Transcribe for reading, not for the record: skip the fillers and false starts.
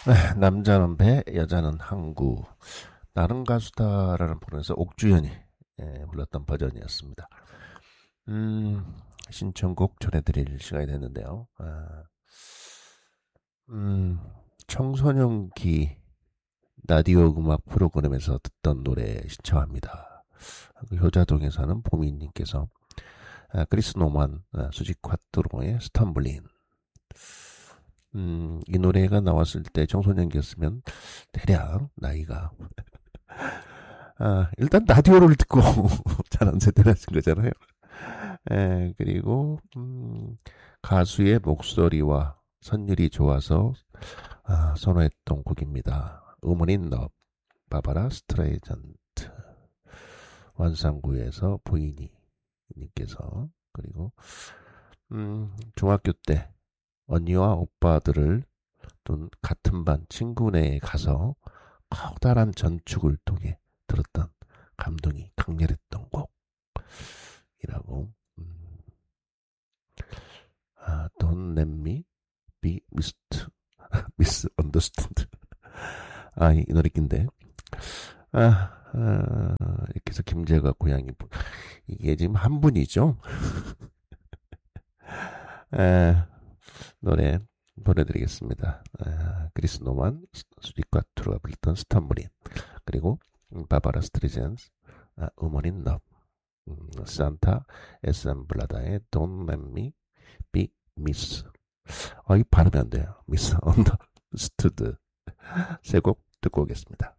남자는 배, 여자는 항구. 나는 가수다라는 프로그램에서 옥주현이 불렀던 버전이었습니다. 신청곡 전해드릴 시간이 됐는데요. 음, 청소년기 라디오 음악 프로그램에서 듣던 노래 신청합니다. 그 효자동에 사는 보미님께서 크리스 노만, 수지 콰트로의 스탬블린. 이 노래가 나왔을 때 청소년기였으면 대략 나이가 일단 라디오를 듣고 자란 세대라신 거잖아요. 그리고 가수의 목소리와 선율이 좋아서 선호했던 곡입니다. 우먼인 너 바바라 스트레이전트 완산구에서 부인이 님께서. 그리고 중학교 때 언니와 오빠들을 또 같은 반 친구네에 가서 커다란 전축을 통해 들었던 감동이 강렬했던 곡이라고. Don't let me be misunderstood. 이 노래 긴데. 이렇게 해서 김제가 고양이 이게 지금 한 분이죠. 노래 보내드리겠습니다. 크리스 노만, 수지과투르가 불렀던 스탬블린, 그리고 바바라 스트리젠스, 우먼인 너, 산타 에스암블라다의 Don't Let Me Be Miss. 이 발음이 안 돼요. Misunderstood. 세 곡 듣고 오겠습니다.